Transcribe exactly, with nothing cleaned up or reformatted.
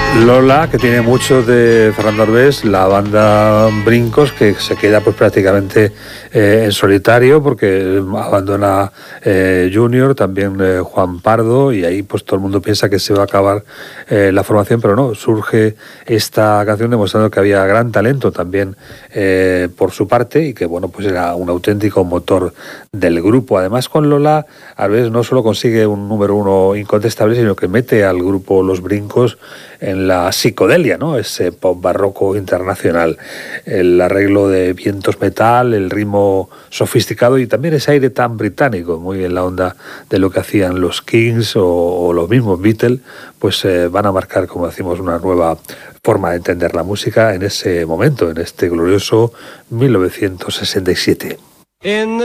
Lola, que tiene mucho de Fernando Arbés, la banda Brincos, que se queda pues prácticamente eh, en solitario, porque abandona eh, Junior, también eh, Juan Pardo, y ahí pues todo el mundo piensa que se va a acabar eh, la formación, pero no, surge esta canción demostrando que había gran talento también eh, por su parte, y que bueno, pues era un auténtico motor del grupo. Además, con Lola, Arbés no solo consigue un número uno incontestable, sino que mete al grupo Los Brincos en la psicodelia, ¿no? Ese pop barroco internacional, el arreglo de vientos metal, el ritmo sofisticado y también ese aire tan británico, muy en la onda de lo que hacían los Kings o, o los mismos Beatles, pues eh, van a marcar, como decimos, una nueva forma de entender la música en ese momento, en este glorioso mil novecientos sesenta y siete.